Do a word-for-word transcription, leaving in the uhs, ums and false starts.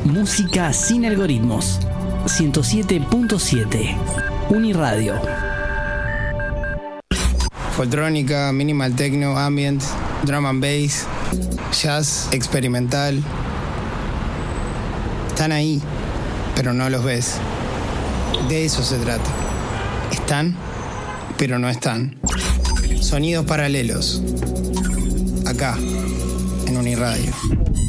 Música sin algoritmos. ciento siete punto siete. Uniradio. Foltrónica, minimal techno, ambient, drum and bass, jazz, experimental. Están ahí, pero no los ves. De eso se trata. Están, pero no están. Sonidos paralelos. Acá, en Uniradio.